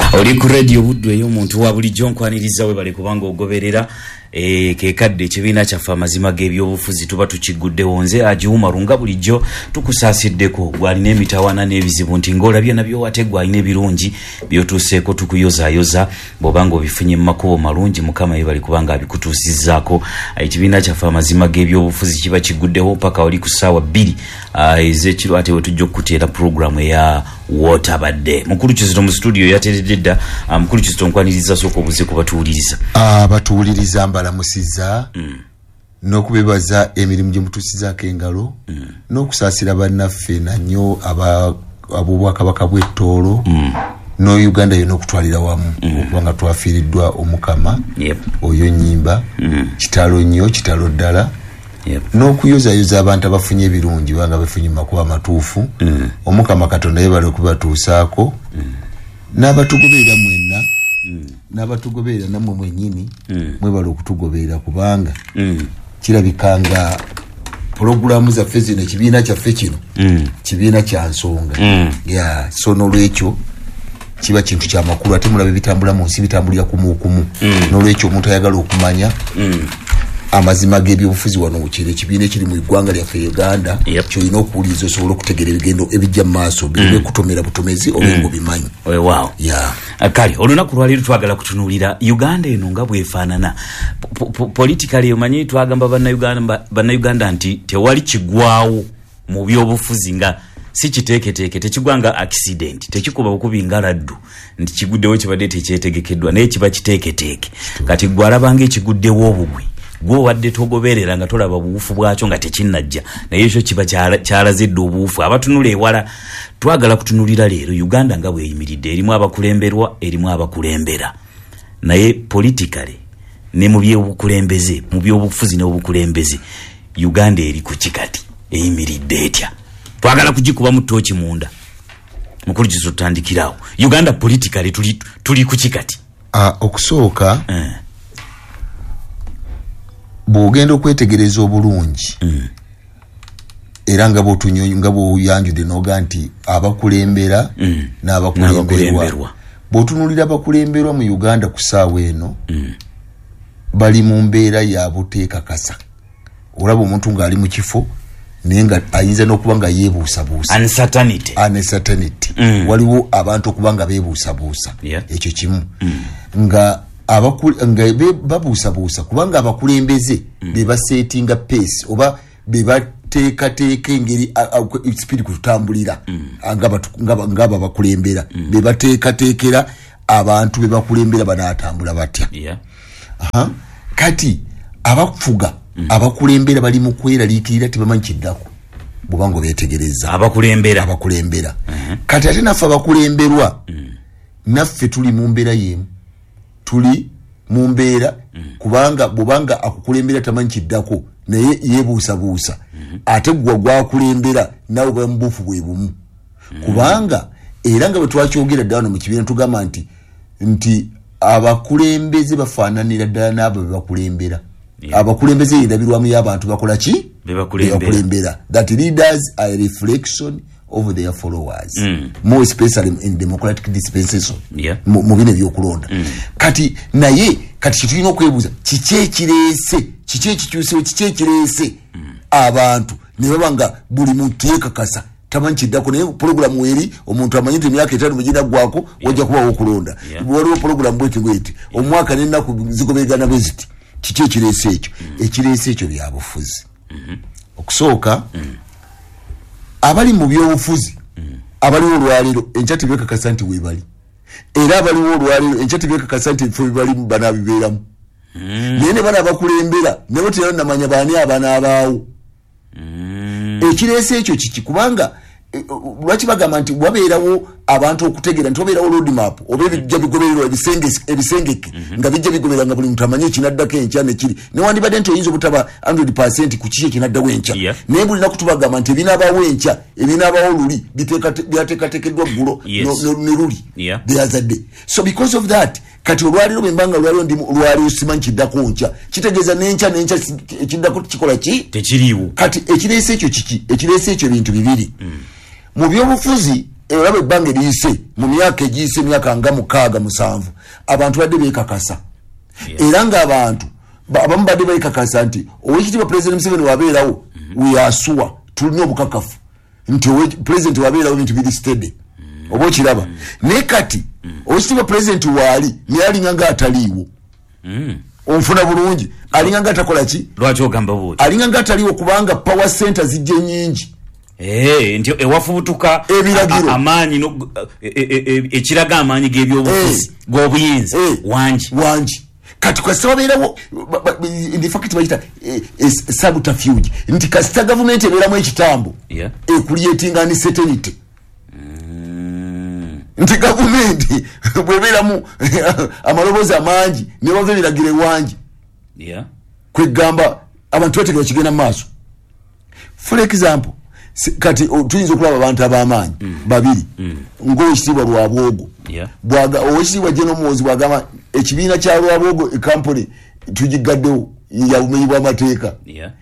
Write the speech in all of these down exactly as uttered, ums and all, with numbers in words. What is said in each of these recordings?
Oli ku radio budwe y'omuntu wa bulijjo nkwaniriza we bali kubanga ogoberera e kekadde ekibiina kyaffe amazima g'ebyobufuzi tuba tukigudde wonze ajiwuma lunga bulijjo tukusasiddeko gwalina emitawana n'ebizibu nti ng'olabye nabyo wate gwalina ebirungi byotuuseeko tukuyozaayoza bw'obanga obifunye mu makubo malungi mukama ye bali kubanga abikutuusizzaako. Ekibiina kyaffe amazima g'ebyobufuzi kiba kiguddewo paka oli ku ssaawa bbiri ez'ekiro ate we tujja okuteera puroguramu eya Waterbadde. Mukulu Kizito mu studio yateredde dda mukulu Kizito nkwaniriza sooka obuze kubatuwuliriza. Ah batuwuliriza mbalamusiza mm. n'okubebaza emirimu gye mutuusizaako engalo mm. n'okusaasira bannaffe nanyo aba ab'obwakabaka bw'ettoolo mm. no Uganda yonna okutwalira wamu mm. okubanga twafiiriddwa omukama yep. oyo nnyimba mm. kitalo nnyo kitalo ddala yep. n'okuyozayoza abantu abafunye ebirungi banga bafunye makuba amatuufu mm. omukama Katonda yebale okubatuusaako mm. n'abatugoberera mwenna mm. n'abatugoberera namwe mwennyini mm. mwebale okutugoberera kubanga mm. kirabikanga puroguramu zaffe zino ekibiina kyaffe kino mm. kibiina kya nsonga mm. ya so n'olwekyo kiba kintu kya makulu ate mulabe bitambula mu nsi bitambulira kumukumu mm. n'olwekyo omuntu ayagala okumanya mm. amazima g'ebyobufuzi wano ukire ekibiina ekiri mu ggwanga lyaffe Uganda yep. kyolina okuwuliriza osobola okutegeera ebigendo ebijja mu maaso bibe mm. kutomera butomezi obengo mm. bimanyi wow. yeah. Kale olunaku lwali twagala kutunuulira Uganda eno nga bwefaanana politically omanyi twagamba bannayuganda bannayuganda nti tewali kigwawo mu byobufuzi nga si kiteeketeeke tekigwanga accident tekikuba bukubi ngaladdu nti kiguddewo kibadde tekyetegekeddwa naye kiba kiteeketeeke kati gwalabanga ekiguddewo obugwi gwo wadde togoberera nga tolaba buufu bwakyo nga tekinnajja naye ekyo kiba kyalazidde obuufu abatunula ewala twagala kutunulira leero Uganda nga bweyimiridde erimu abakulemberwa erimu abakulembera naye politically ne mu byobukulembeze mu byobufuzi n'obukulembeze Uganda eri ku kikati eyimiridde etya twagala kugikuba mu tooki munda mukulu Kizito tutandikirawo Uganda politically tuli tuli ku kikati ah okusooka eh. Bwogenda okwetegereza obulungi mm. era nga bw'otunyonyi nga bw'oyanjudde n'oga nti abakulembera mm. n'abakulemberwa bw'otunuulira abakulemberwa mu Uganda ku ssaawa eno mm. bali mu mbeera ya buteekakasa olaba omuntu ng'ali mu kifo naye nga ayinza n'okuba nga yeebuusabuusa uncertainty uncertainty mm. waliwo abantu okuba nga beebuusabuusa yeah. ekyo kimu mm. nga abakul nga babuusa buusa kubanga abakulembeze mm. be basetinga pace oba be bateeka teeka engeri speed kutambulira mm. ngaba ngaba ngaba bakulembera mm. be bateeka teekera abantu be bakulembera banatambula batya yeah. aha kati abakufuga mm. abakulembera bali mu kweraliikirira tibamanyi kiddako bubango betegereza abakulembera abakulembera uh-huh. kati ate naffe abakulemberwa mm. naffe tuli mu mbeera yemu tuli mu mbeera mm. kubanga bubanga akukulembera tamanyi kiddako naye yebuusa buusa mm-hmm. ate gwa gwakulembera nawe bambufu bwe bumu mm. kubanga era nga bwe twakyogera ddala mu kibiina tugamba nti nti abakulembeze bafaananira ddala n'abo be bakulembera yeah. abakulembeze endabirwamu y'abantu bakola ki be bakulembera that leaders are a reflection of their followers mm. more especially in democratic dispensation yeah. mu bine byokulonda mm. kati naye kati kitulina okwebuuza kiki ekireese kiki ekikyusewo kiki ekireese mm. abantu ne baba nga buli muntu yeekakasa tamanyi kiddako naye puroguramu eri omuntu amanyi nti emyaka etaano mugenda gwako yeah. wajja kubawo okulonda yeah. waliwo puroguramu bweti bweti yeah. omwaka n'ennaku zigobegana bwe ziti kiki ekireese ekyo mm. ekireese ekyo byabufuzi mm-hmm. okusooka mm. abali mu byobufuzi mm. abaliwo olwaliro enkya tebekakasa nti weebali era abaliwo olwaliro enkya tebekakasa nti ffe bali banaabibeeramu mm. naye ne bana abakulembera ne bo tera namanya baani abanaabaawo mm. ekireese ekyo kiki kubanga lwaki bagamba nti wabeerawo abantu okutegeera nti wabeerawo road map oba ebijja bigobererwa ebisengeke mm-hmm. nga bijja bigoberera nga buli muntu amanye ekinaddako enkya nekiri newandibadde nti oyinza obutaba one hundred percent ku kiki ekinaddawo enkya yeah. naye buli naku tubagamba nti ebinaabawo enkya ebinaabawo luli byateekateekeddwa ggulo yes. ne luli yeah. the other day so because of that kati olwaliro bwembanga olwaliro ndi olwaliro simanyi kiddako nkya kitegeeza n'enkya n'enkya ekiddako kikola ki tekiriiwo kati ekireese ekyo kiki ekireese ekyo bintu bibiri mm. mu byobufuzi olaba ebbanga eriyise mu myaka egiyise emyaka nga mukaaga musanvu abantu badde beekakasa era ng'abantu abamu badde beekakasa nti owekitiibwa President Museveni wabeerawo weasuwa tulina obukakafu nti pulezidenti wabeerawo ebintu biri steady oba okiraba naye kati owekitiibwa pulezidenti waali naye alinga nga ataliiwo onfuna bulungi alinga nga atakola ki lwaki ogamba buti alinga nga ataliiwo kubanga power center zijje nyingi nti ewafubutuka ebiragiro amaanyi ekiraga amaanyi g'ebyobufuzi g'obuyinza wangi wangi kati kasita wabeerawo indifakiti bayita subterfuge nti kasita gavumenti ebeeramu ekitambo ekuliyetinga ni certainty nti gavumenti bwebeeramu amaloboozi amangi ne bava ebiragiro ewangi kwegamba abantu bategera kigenda mu maaso for example kati tuyinza okulaba abantu ab'amaanyi babiri ng'owekitiibwa Lwabwogo owekitiibwa General Muhoozi bwagamba ekibiina kya Lwabwogo ekampuni tugigaddewo ya bumenyi bw'amateeka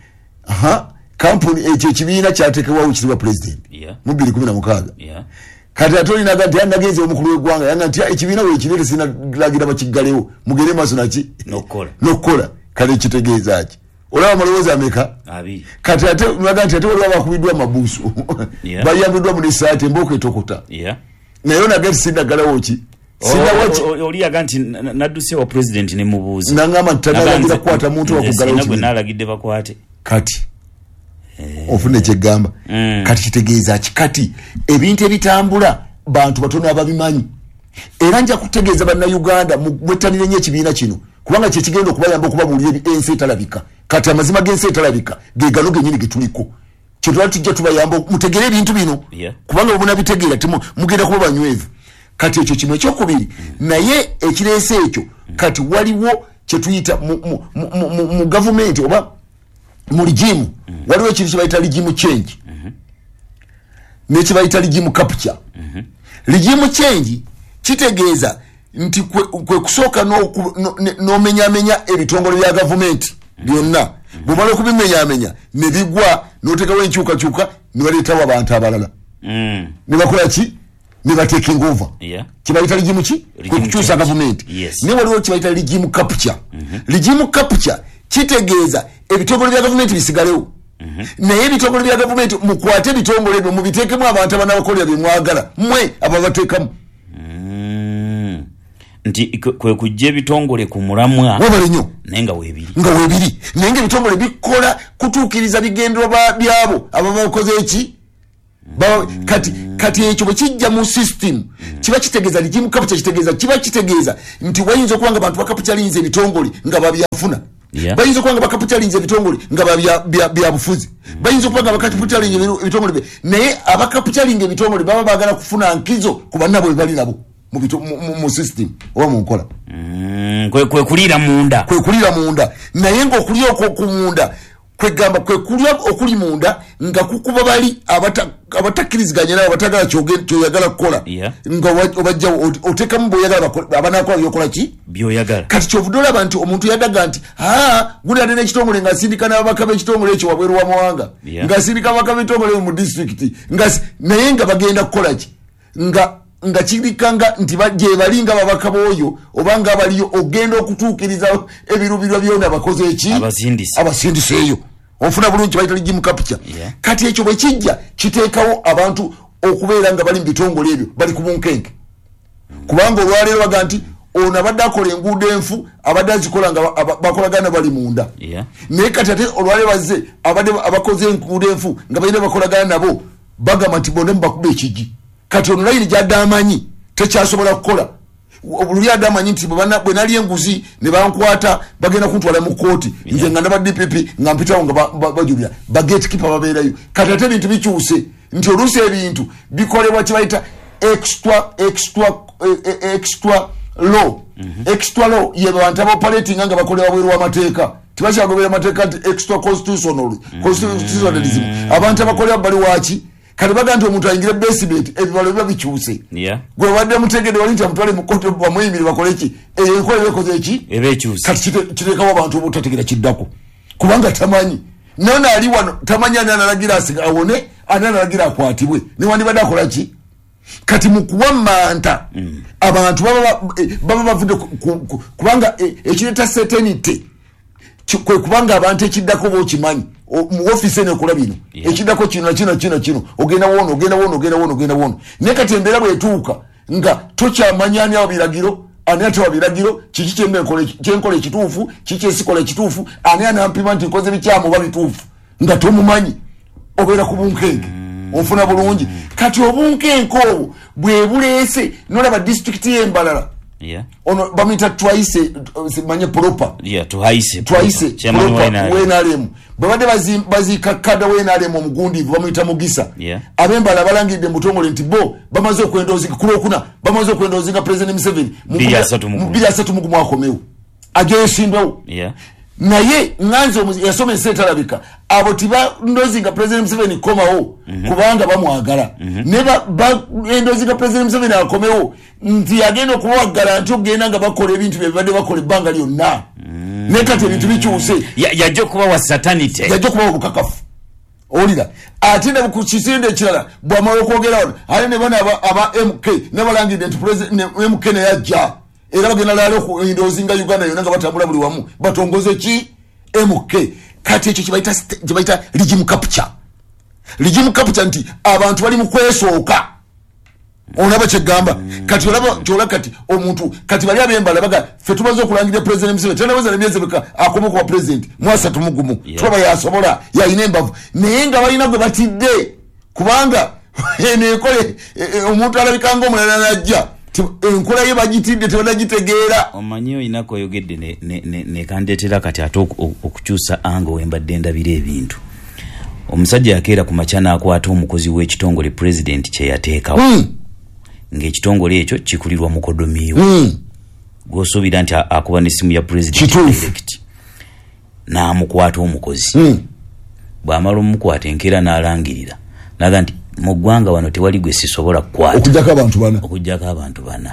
kampuni ekyo ekibiina kyateekebwawo owekitiibwa President mu bbiri kumi na mukaaga kati ate olinaga nti yannagenzi omukulu w'eggwanga yanga nti ekibiina weekirete sinalagira bakiggalewo mugere maaso naki n'okukola kale ekitegeeza ki olaba amalowoozi ameka kati ate naga nti ate waliwo bakubiddwa amabuusu bayambiddwa mu lisaati embooko etokota naye onaga nti sinnaggalawo ki oliyaga nti nadduse wa president ne mubuuza nangamba nti tanalagira kukwata muntu wakuggalawo nalagidde bakwate kati ofune kyegamba kati kitegeeza ki kati ebintu ebitambula bantu batono ababimanyi era nja kutegeeza bannayuganda mwettanire nnyo ekibiina kino kubanga kyekigenda okubayamba okubabuulira ensi etalabika kati amazima g'ensi etalabika ge gano gennyini getuliko kyetwali tujja tubayamba mutegere ebintu bino kubanga obunabitegeera mugenda kuba banywevu kati ekyo kimu ekyokubiri naye ekireese ekyo kati waliwo kyetuyita mu gavumenti oba mu ligimu waliwo ekintu kyebayita ligimu change nekyebayita ligimu capture ligimu change kitegeeza nti kwe kusooka n'omenyamenya ebitongole bya gavumenti byonna bwomala okubimenyamenya ne bigwa n'oteekawo enkyukakyuka ne baleetawo abantu abalala ne bakola ki ne bateeking over kibayita ligimu ki kwe kukyusa gavumenti naye waliwo kibayita ligimu capture ligimu capture kitegeeza ebitongole bya gavumenti bisigalewo naye ebitongole bya gavumenti mukwate ebitongole ebyo mubiteekemu abantu abanabakolera bye mwagala mmwe ababateekamu nti kwe kujja ebitongole ku mulamwa wabale nnyo naye nga weebiri nga weebiri naye nga ebitongole bikola kutuukiriza bigendererwa byabo ababa bakoze eki kati kati ekyo bwe kijja mu system kiba kitegeeza ligimu capture kitegeeza kiba kitegeeza nti wayinza okuba nga bantu bakapitalinze ebitongole nga babyafuna bayinza okuba nga bakapitalinze ebitongole nga byabufuzi bayinza okuba nga bakapitalinze ebitongole naye abakapitalinga ebitongole baba baagala kufuna nkizo ku bannabwe bali nabo mu system oba mu nkola kwe kulira munda kwe kulira munda naye ng'okulya okwo ku munda kwegamba kwe kulya okuli munda nga kukuba bali abatakkiriziganya nabo abatagala kyoyagala kukola nga obajjawo oteekamu bw'oyagala abanakola byokola ki byoyagala kati kyovudde olaba nti omuntu yadaga nti aa guli ate n'ekitongole ng'asindika n'ababaka b'ekitongole ekyo wabweru wa mawanga ng'asindika ababaka b'ekitongole mu disitulikiti naye nga bagenda kukola ki nga nga kirikanga nti gye balinga babaka b'oyo oba nga baliyo ogenda okutuukiriza ebirubirwa byonna bakoze eki abasindisi eyo onfuna bulungi bayita ligimu capture kati ekyo bwe kijja kiteekawo abantu okubeera nga bali mu bitongole ebyo bali ku bunkenke kubanga olwaleero baga nti ono abadde akola enguudo enfu abadde azikola nga bakolagana bali munda naye kati ate olwaleero bazze abadde abakoze enguudo enfu nga balina bakolagana nabo bagamba nti bonna mubakuba ekigi kati ono layini gyadde amanyi tekyasobola kukola luli adde amanyi nti bwe nali enguzi ne bankwata bagenda kuntwala mu kooti nze nga ndaba D P P nga mpitawo nga bajulira bageetkipa babeerayo kati ate ebintu bikyuse nti oluusi ebintu bikolebwa kibayita extra extra extra law extra law ye bantu abaoperatinga nga bakolera wabweru w'amateeka tibakyagobera amateeka nti extra constitutional constitutionalism abantu abakolera bali waki kati baga nti omuntu ayingira basement ebibalo biba bikyuse gwe wadde mutegede wali nti amutwale mu kooti bamuyimire bakole ki eyo enkola ebekoze eki kati kiteekawo abantu obutategera kiddako kubanga tamanyi nona ali wano tamanyi ani analagira awone ani analagira akwatibwe newandibadde akola ki kati mukuwa manta mm. abantu baba baba bavudde kubanga ekireta certainty kwe kubanga abantu ekiddako bo kimanyi mu office ene kola bino ekiddako kino kino kino kino ogenda wono ogenda wono ogenda wono ogenda wono ne kati embera bwetuuka nga tokyamanyani abo biragiro ani ate wabiragiro kiki kyembenkole kyenkole ekituufu kiki esikole ekituufu ani anampima nti nkoze bikyamu oba bituufu nga tomumanyi obeera ku bunkenge ofuna bulungi kati obunkenke obwo bwe buleese nolaba district y'embalala yeah ono bamita twice manye proper yeah twice twice wenalemu babade bazi bazika kada wenalemu omugundi bamita mugisa yeah abembala balangide mutongole nti bo bamaze okwendozi kulokuna bamaze okwendozi nga president Museveni mbili asatu mugumu mbili asatu mugumu akomewo ageshindwa yeah naye nganzo yasome setalabika abo tiba ndozi nga president Museveni komawo mm -hmm. kubanga bamwagala mm -hmm. neba ba ndozi nga president Museveni akomewo nti agenda okuwa garanti ogenda nga bakola ebintu byebadde bakola banga lyo na mm. nekati ebintu bikyuse yajja kuba wa satanity yajja kuba obukakafu olira atinde bukukisinde kirala bwamalo kwogera ali ne bana aba, aba M K ne balangide nti president M K ne yajja era bagenda lalo ku ndozi nga Uganda yona nga batambula buli wamu batongoze ki M K kati ekyo kibaita kibaita regime capture regime capture nti abantu bali mu kwesooka onaba kyegamba mm. kati olaba kyola kati omuntu kati bali abembala baga fe tubazo okulangira president Museveni tena baza nemyeze bika akomo kwa president mwasa tumugumu yeah. tuba yasobola ya inembavu nenga balina gwe batidde kubanga ene kole omuntu alabikanga omulala najja enkola ye bagitidde tebadagitegeera omanyi inako oyogedde ne ne, ne, ne kandetera kati ato okukyusa ango wembadde ndabira ebintu omusajja yakeera ku machana akwata omukozi w'ekitongole president kye yateekawo mm. ng'ekitongole ekyo kikulirwa mukodomiyo mm. gosuubira nti akuba n'essimu ya president direct n'amukwata omukozi mm. bw'amala omukwata enkeera n'alangirira naga nti mu ggwanga wano tewali gwe sisobola kukwata okujjako abantu bana okujjako abantu bana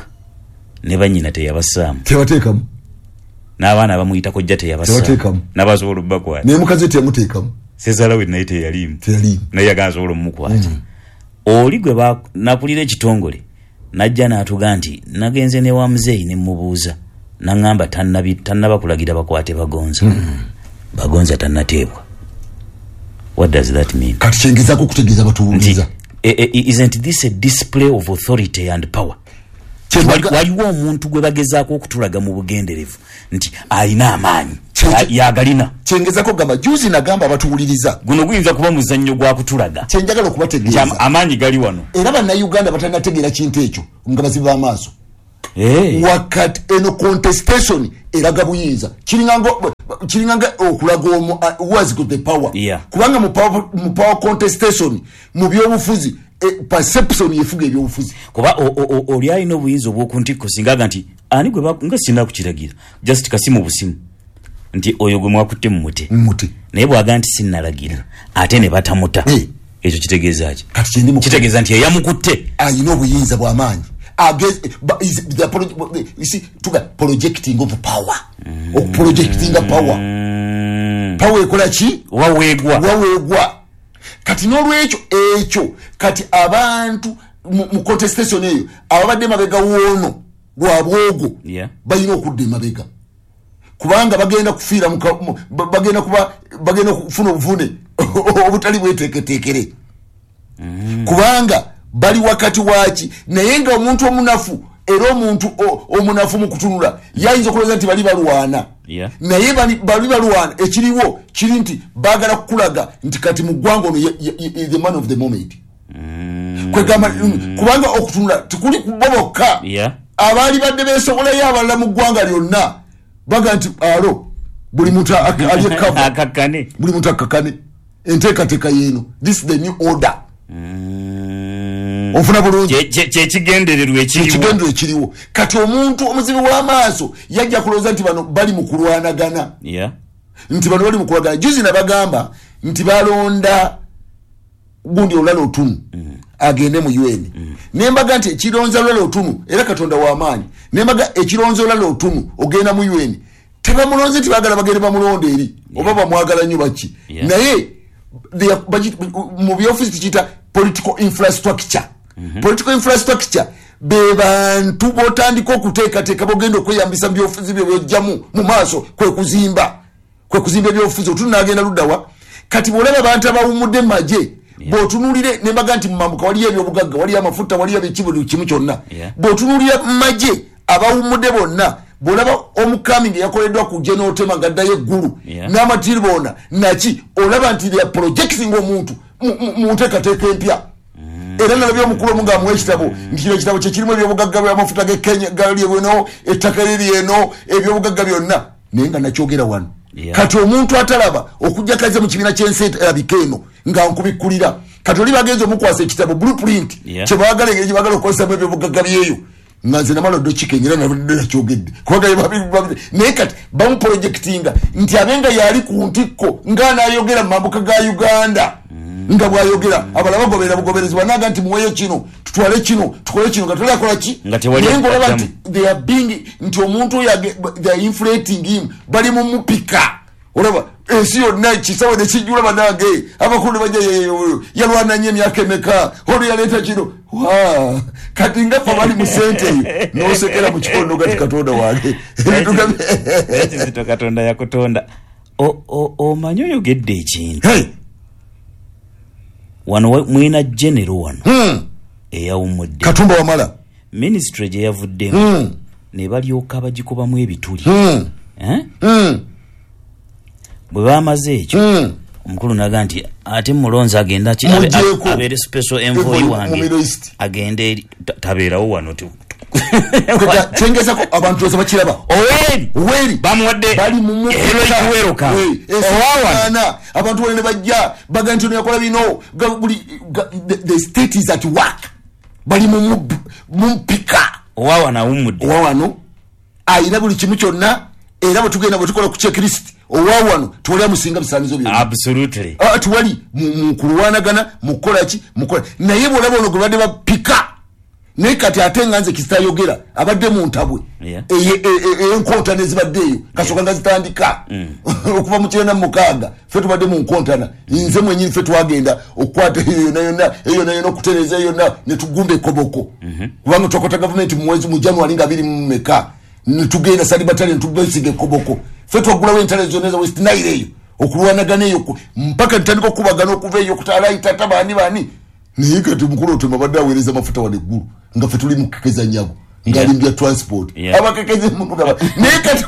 ne bannyina teyabasaamu tebateekamu n'abaana bamuyitako jja teyabasaamu n'abasobola obbakwata naye mukazi teyamuteekamu sezalawe naye teyalimu teyalimu naye yagasobola omukwata mm. oli gwe nakulira ekitongole najja n'atuga nti nagenze ne wa muzeeyi ne mubuuza naŋŋamba tannaba kulagira bakwate bagonza mm. bagonza tannateebwa. What does that mean? Kati kyengezako kutegeeza batuwuliza. Isn't this a display of authority and power? Waliwo omuntu gwe bagezaako okutulaga mu bugenderevu nti alina amaanyi yagalina. Kyengezako gamba juzi nagamba batuwuliriza. Guno guyinza kuba muzannyo gwa kutulaga. Kyenjagala okubategeeza. Amaanyi gali wano. Era bannayuganda batannategeera kintu ekyo nga baziba amaaso. Hey. Wakati eno contestation eraga buyinza kiringanga kiringanga okulaga omu uh, who has got the power yeah. kubanga mu power, mu power contestation mu byobufuzi e, perception yefuga ebyobufuzi kuba oli alina obuyinza obw'okuntiko singaga nti ani gwe nga sina kukiragira just kasimu busimu nti oyo gwe mwakutte mu muti muti naye bwaga nti sinnalagira ate ne batamuta hey. Ekyo kitegeeza ki kati kindi kitegeeza nti yamukutte alina obuyinza bw'amaanyi against is the project you see to get projecting of power mm. of projecting the power mm. power ekola ki wawegwa wawegwa kati n'olwekyo ekyo kati abantu mu contestation eyo ababadde mabega wono lwabwogo yeah. balina okudda emabega kubanga bagenda kufiira bagenda kuba bagenda kufuna obuvune obutali bweteeketeekere mm. kubanga bali wakati waki naye nga omuntu omunafu era omuntu omunafu mu kutunula yayinza okulowooza nti bali balwana yeah. naye bali balwana ekiriwo kiri nti baagala kukulaga nti kati mu ggwanga ono the man of the moment mm. kwegamba kubanga okutunula tikuli kuboboka yeah. abaali badde beesobolayo abalala mu ggwanga lyonna baga nti alo buli muntu akakane buli muntu akakane enteekateeka yeeno this is the new order mm. ofuna bulungi kye kigendererwa ekiriwo kigendererwa ekiriwo kati omuntu omuzibu w'amaaso yajja kulowooza nti bano bali mu kulwanagana yeah. nti bano bali mu kulwanagana juzi nabagamba nti balonda gundi olala otunu mm. agende mu U N mm. nembaga nti ekironza olala otunu era Katonda w'amaanyi nembaga ekironza olala otunu ogenda mu U N tebamulonze nti baagala bagende bamulonda eri yeah. oba bamwagala nnyo baki yeah. naye mu by'ofiisi tukiyita political infrastructure mm-hmm. political infrastructure be bantu botandika okuteekateeka bogenda okweyambisa mu byobufuzi byo byojjamu mu maaso kwe kuzimba kwe kuzimba ebyobufuzi otunagenda luddawa kati bwolaba abantu abawumudde mu magye yeah. bw'otunuulire ne mbaga nti mu mambuka waliyo ebyobugagga waliyo amafuta waliyo ekibudu kimu kyonna yeah. bw'otunuulira mu magye abawumudde bonna bw'olaba omukamingi yakoleddwa ku gye n'otema gaddayo eggulu yeah. n'amatiri boona naki olaba nti ya projecting omuntu mu nteekateeka empya mm. era nalabye omukulu omu ng'amuwa ekitabo mm. nti kino ekitabo kye kirimu ebyobugagga by'amafuta g'ekenya galyebweno ettaka liryeno ebyobugagga byonna naye nga nakyogera wano yeah. kati omuntu atalaba okujja kaze mu kibiina ky'ensi erabika eno nga nkubikkulira kati oli bagenzi omukwasa ekitabo blueprint yeah. kye baagala engeri gye baagala okukozesamu ebyobugagga byeyo nga nze namala oddokikenyera nakyogedde kubanga naye kati bamuprojectinga nti abenga yali ku ntikko ng'anaayogera mu mambuka ga Uganda mm. nga bw'ayogera mm. abala bagoberera bugoberezibwa naga nti muweyo kino tutwale kino tukole kino nga tolakola ki naye ng'olaba nti they are being nti omuntu oyo they are inflating him bali mu mupika olaba ensi yonna kisawe ne kijjula banange abakulu ne bajja yalwana nnyo emyaka emeka olwo yaleeta kino wa kati nga fa bali mu sente eyo n'osekera mu kikondo gati katonda wange ekizito katonda yakutonda omanyi oyogedde ekintu wano mwina genero wano eyawumudde Katumba Wamala ministry gye yavuddemu ne balyoka bagikubamu ebituli bwe bamaze ekyo mm. omukulu naga nti ate mulonzi agenda ki abeere special envoy wange agende tabeerawo wano kyengezako abantu bose bakiraba oweri oweri bamuwadde bali mu muweroka owawana abantu bone bajja baga nti yakola bino the state is at work bali mu mpika owawana awumudde owawano ayina buli kimu kyonna era bwe tugenda bwe tukola ku checklist owawano tuwali musinga bisanizo byonna absolutely ah tuwali mu kulwanagana mukola ki mukola naye bolabo ono gobadde bapika naye kati ate nganze kisitayogera abadde mu ntabwe enkontana ezibaddeeyo kasoka nga zitandika okuva mu kirenda mukaaga ffe tubadde mu nkontana nze mwenyini ffe twagenda okukwata eyo yonna yonna eyo yonna okutereza yonna ne tugumba ekoboko kubanga twakota gavumenti mu mwezi mu January nga abiri mu meka nitugenda sali batale ntubesige koboko fetu agulawo entale zone za West Nile eyo okulwanagana eyo mpaka ntandika okubagana okuva eyo kutala itata bani bani naye kati mukulu otema badde aweereza mafuta wale ggulu nga fe tuli mukekeza nyago ngali mbya transport yeah. abakekeze muntu gaba naye kati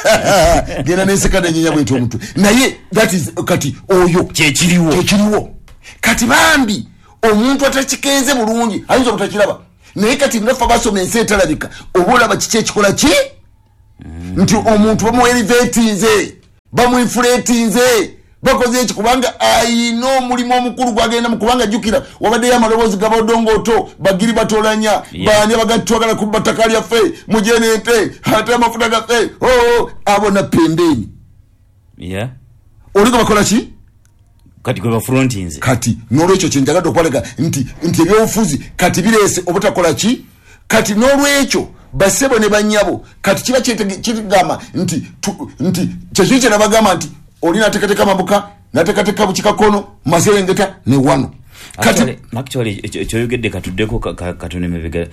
gena nesekana nyinya bweto omuntu naye that is kati oyo kyekiriwo kyekiriwo kati bambi omuntu atakikenze bulungi ayinza obutakiraba naye kati ngafa basoma ensi etalabika obulaba kiki ekikola ki mm. nti omuntu bamuelevatinze bamuinflatinze bakoze eki kubanga ayina omulimu omukulu gwagenda mu kubanga jjukira wabaddeyo amaloboozi gabodongoto bagiri batolanya yeah. bani abagati twagala kubba ttaka lyaffe mujenente ate amafuta gaffe oo abo na pembeni yeah. oliko bakola ki kati kwa frontinze kati n'olwekyo kyenjagadde okwalaga nti nti ebyobufuzi kati bireese obutakola ki kati n'olwekyo basebo ne banyabo kati kiba kyegamba nti nti kyekiri kye nabagamba nti olina ateekateeka mambuka nateekateeka bukikakono maserengeta ne wano kati actually ekyoyogedde katuddeko katunemebega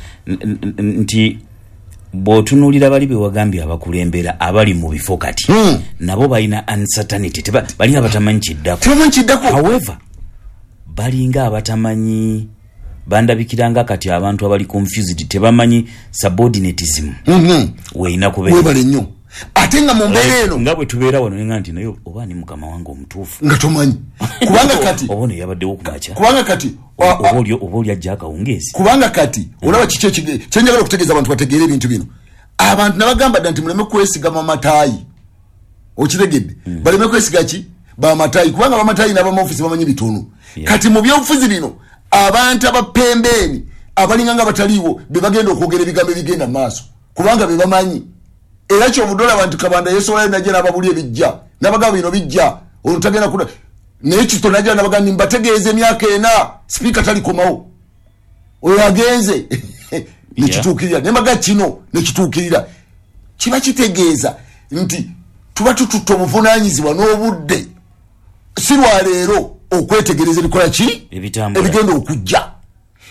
nti bw'otunuulira bali be wagambye abakulembera abali mu bifo kati hmm. nabo balina uncertainty balina abatamanyi kiddako however balinga abatamanyi bandabikiranga kati abantu abali confused tebamanyi subordinatism mm-hmm. weina kubeera webale nnyo ate nga mu mbeera eno nga bwe tubeera wano nga nti naye oba ni mukama wange omutuufu nga tomanyi kubanga kati obone yabaddewo kumacha kubanga kati obolyo obolya ajja akawungeezi kubanga kati olaba kiki ekige kyenjagala okutegeeza abantu bategeere ebintu bino abantu nabagamba dda nti muleme kwesigama mataayi okitegedde mm. baleme kwesiga ki bamataayi kubanga bamataayi n'abamaofisi bamanyi bitono yeah. kati mu byobufuzi bino abantu abapembeeni abalinga nga bataliiwo be bagenda okwogera ebigambo ebigenda mu maaso kubanga be bamanyi era kyobudola abantu kabanda yesoolayo najja n'ababuli ebijja n'abagamba bino bijja olutagenda kuna naye kito najja n'abagamba mbategeeza emyaka ena sipiika talikomawo oyo agenze nekituukirira yeah. nembaga kino nekituukirira kiba kitegeeza nti tuba tututta obuvunaanyizibwa n'obudde si lwaleero okwetegereza ebikola ki ebigenda okujja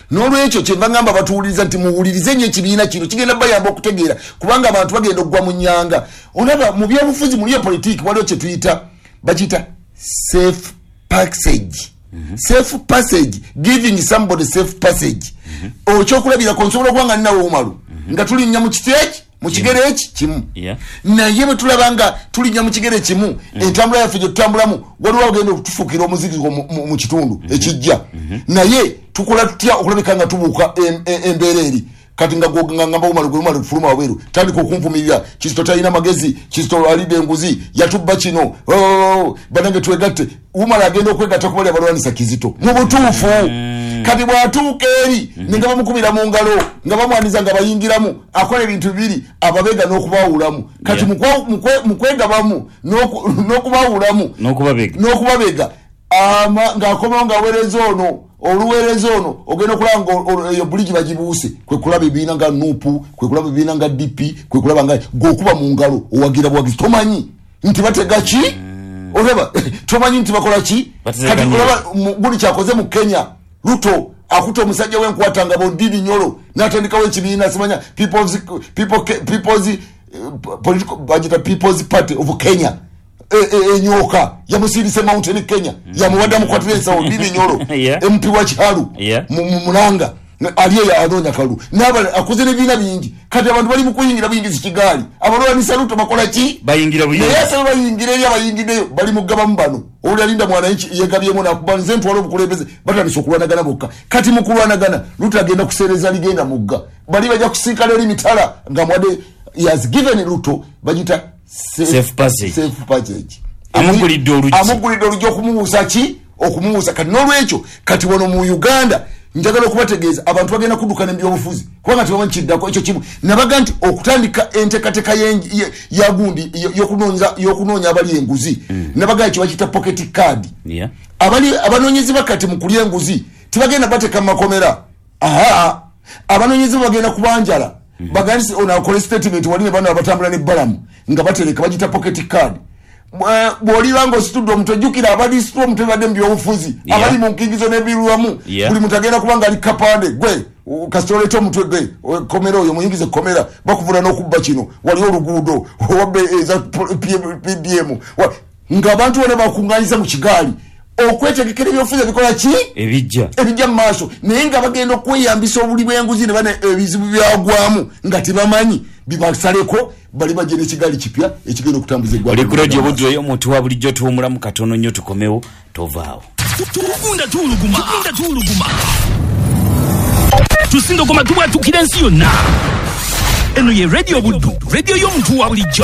n'olwekyo kyenva ngamba batuwuliriza nti muwulirize nnyo ekibiina kino kigenda bayamba okutegeera kubanga abantu bagenda okugwa mu nnyanga. Olaba mu byobufuzi muli epolitiiki waliwo kye tuyita bakiyita safe passage. Mm-hmm. Safe passage, giving somebody safe passage. Mm-hmm. Okyokulabira konsobola okuba nga ninawe umalu mm-hmm. nga tulinnya mu kiti eki mu kigere eki kimu yeah. naye bwe tulaba nga tulinnya mu kigere kimu mm-hmm. entambula yaffe gye tutambulamu waliwo agenda okutufuukira omuzigo mu kitundu mm-hmm. ekijja mm-hmm. naye tukola tutya okulabika nga tubuuka embeera eri kati nga ngamba umalu gwe umalu kufuluma wabeeru tandika okunfumirira Kizito talina magezi Kizito alidde enguzi yatubba kino oh, banange twegatte umalu agenda okwegatta kubali abalwanisa Kizito mu butuufu mm. kati bwatuuka eri mm-hmm. nga bamukubira mu ngalo nga bamwaniza nga bayingiramu akola ebintu bibiri ababega n'okubawulamu kati yeah. mukwegabamu n'okubawulamu n'okubabega ng'akomawo ng'aweereza ono oluweereza ono ogenda okulaba eyo buligi bagibuuse kwe kulaba ebiina nga nupu kwe kulaba ebiina nga D P kwe kulaba nga g'okuba mu ngalo owagira bwagizi tomanyi nti batega ki mm. olaba tomanyi nti bakola ki kati olaba buli kyakoze mu Kenya Ruto akuta omusajja w'enkwata nga bondidi nyolo n'atandikawo ekibiina simanya people's people people's uh, political budget people's party of Kenya enyoka e, e, yamusirise mountain Kenya mm-hmm. yamuwadda mukwatira ensawo ndidi nyolo yeah. M P wa Kihalu yeah. Mulanga aliye ya adonya kalu naba akuze n'ebiina bingi kati abantu bali mu kuyingira buyingiza kigali abalwanisa Ruto bakola ki bayingira buyingira naye se bayingira eri abayingideyo bali mu gaba mbano oli alinda mwana nchi yegabyemo na kubanze ntwalo bukulembeze batandise okulwanagana bokka kati mu kulwanagana Ruto agenda kusereza ligenda mugga bali bajja kusika lero mitala nga mwade he has given Ruto bajita safe, safe passage safe passage amugulidde oluji amugulidde oluji okumubuusa ki okumubuusa kati n'olwekyo kati wano mu Uganda njagala okubategeeza abantu bagenda kuddukana ebyobufuzi kubanga tebamanyi kiddako ekyo kimu nabaga nti okutandika enteekateeka ya gundi y'okunoonya abali enguzi mm. nabaga ekyo bakiyita pocket card yeah. abali abanoonyezi bakati mu kulya enguzi tibagenda bateeka mu makomera aha abanoonyezi bagenda kubanjala mm. bagandise ono akole statement wali ne bano abatambula n'ebbalamu nga batereka bagiyita pocket card bw'oliba ng'ositudde omutwe jjukira abali situwa omutwe badde mu byobufuzi yeah. abali mu nkingizo n'ebiruwamu yeah. buli muntu agenda kuba nga ali kapande gwe kasita oleeta omutwe gwe komera oyo muyingize komera bakuvula n'okubba kino waliwo oluguudo wabbe eza P D M ng'abantu bonna bakungaanyiza mu kigaali okwetegekera ebyobufuzi ebikola ki ebijja ebijja mu maaso naye nga bagenda okweyambisa obuli bw'enguzi ne bane ebizibu byagwamu nga tebamanyi bibasaleko bali baje n'ekigaali kipya ekigenda okutambuza eggwanga olikuloji obudde oyo omuntu wa bulijjo tuwumulamu katono nnyo tukomewo tovaawo tukunda tuwuluguma tukunda tuwuluguma tusindogoma tubwatukira ensi yonna eno ye radio buddu radio y'omuntu wa bulijjo.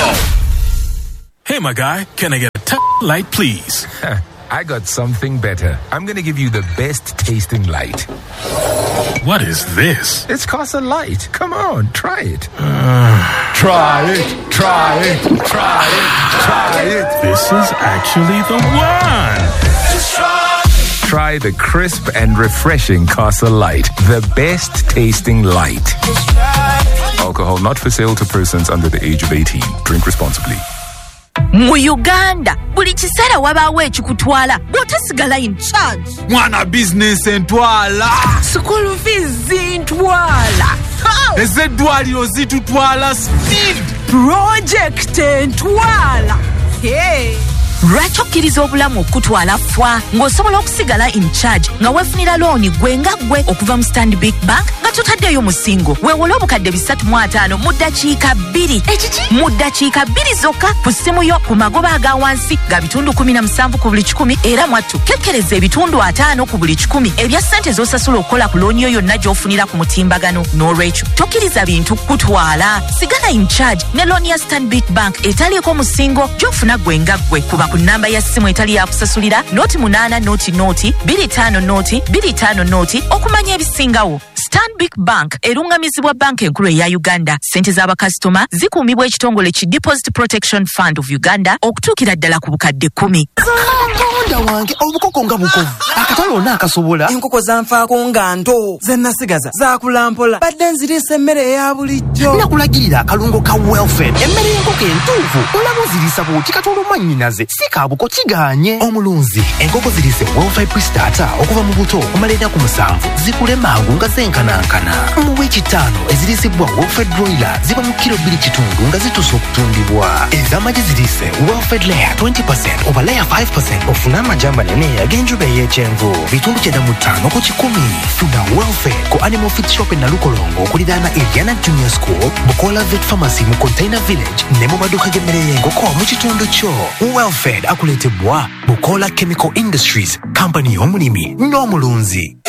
Hey my guy, can I get a t- light please? I got something better. I'm going to give you the best tasting light. What is this? It's Casa Light. Come on, try it. Uh, try it, try it, try it, try it. This is actually the one. Just try. Try the crisp and refreshing Casa Light. The best tasting light. Alcohol not for sale to persons under the age of eighteen. Drink responsibly. Mu Uganda buli kiseera wabaawo ekikutwala bw'otasigala in charge. Mwana business entwala school fees ntwala ezeddwaliro zitutwala speed project entwala hey. Lwaki okkiriza obulamu okutwala fwa ng'osobola okusigala in charge nga weefunira looni gwe nga gwe okuva mu Stanbic Bank nga totaddeyo musingo weewole obukadde bisatu mu ataano mu ddakiika bbiri ekiki mu ddakiika bbiri zokka ku ssimu yo ku magoba aga wansi ga bitundu kumi na musanvu ku buli kikumi era mwattu kekkereza ebitundu ataano ku buli kikumi ebya ssente z'osasula okukola ku looni yo yonna gy'ofunira ku mutimbagano n'olwekyo tokkiriza bintu kutwala sigala in charge ne looni ya Stanbic Bank etaliiko musingo gy'ofuna gwe nga gwe kuba ku namba ya simu etali ya kusasulira noti munana noti noti biri tano noti biri tano noti okumanya ebisingawo. Stanbic Bank erungamizibwa banka enkulu eya Uganda. Sente z'abakasitoma zikuumibwa ekitongole ki Deposit Protection Fund of Uganda okutuukira ddala ku bukadde kumi. Katonda wange obukoko nga bukovu akatalo n'akasobola enkoko zanfaako nga nto zennasigaza zakulampola badde nzirisa emmere eya bulijjo nakulagirira akalungo ka welfare emmere y'enkoko entuufu olaba ozirisa bw'oti katono mannyinaze sikabuko kiganye omulunzi enkoko zirise Welfare Pre-Starter okuva mu buto okumalira ku musanvu zikule mangu nga zenkanankana mu wiiki ttaano ezirisibwa Welfare Broiler ziba mu kilo bbiri kitundu nga zituuse okutundibwa ez'amagi zirise Welfare Layer twenty percent oba Layer five percent ofuna amajamba nene ag'enjuba ey'ekyenvu bitundu kyenda mu ttaano ku kikumi funa Welfare ku Animal Feed Shop e Nalukolongo okuliraana Eliana Junior School Bukola Vet Pharmacy mu Container Village ne mu maduuka g'emmere y'enkoko mu kitundu kyo. Welfare akuleetebwa Bukola Chemical Industries, company y'omulimi n'omulunzi.